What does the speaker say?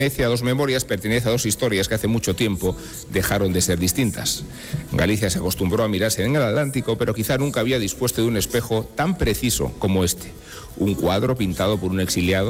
Pertenece a dos memorias, pertenece a dos historias que hace mucho tiempo dejaron de ser distintas. Galicia se acostumbró a mirarse en el Atlántico, pero quizá nunca había dispuesto de un espejo tan preciso como este. Un cuadro pintado por un exiliado